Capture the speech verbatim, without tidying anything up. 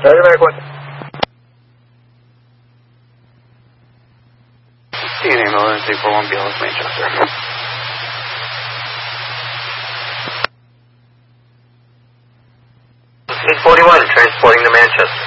Roger, American one. T N A Miller, three four one B L S, Manchester. eight forty-one, transporting to Manchester.